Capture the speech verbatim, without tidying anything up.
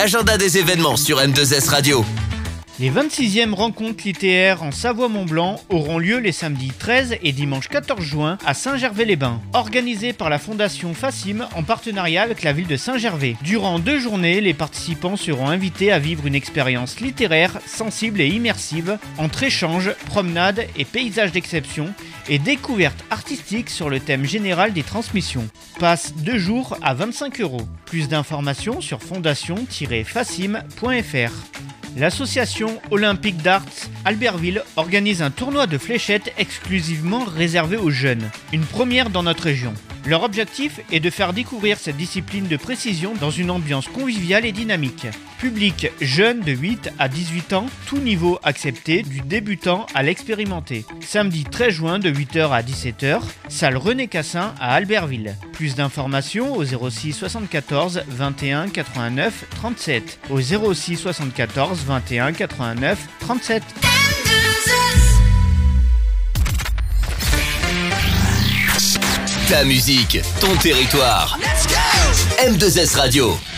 agenda des événements sur M deux S Radio. Les vingt-sixièmes rencontres littéraires en Savoie-Mont-Blanc auront lieu les samedis treize et dimanche quatorze juin à Saint-Gervais-les-Bains, organisées par la Fondation Fassim en partenariat avec la ville de Saint-Gervais. Durant deux journées, les participants seront invités à vivre une expérience littéraire sensible et immersive entre échanges, promenades et paysages d'exception et découvertes artistiques sur le thème général des transmissions. Passe deux jours à vingt-cinq euros. Plus d'informations sur fondation tiret fassim point f r. L'association olympique d'Arts Albertville organise un tournoi de fléchettes exclusivement réservé aux jeunes, une première dans notre région. Leur objectif est de faire découvrir cette discipline de précision dans une ambiance conviviale et dynamique. Public jeune de huit à dix-huit ans, tout niveau accepté, du débutant à l'expérimenté. Samedi treize juin de huit heures à dix-sept heures, salle René Cassin à Albertville. Plus d'informations au zéro six soixante-quatorze vingt et un quatre-vingt-neuf trente-sept, au zéro six soixante-quatorze vingt et un quatre-vingt-neuf trente-sept. Ta musique, ton territoire. M deux S Radio.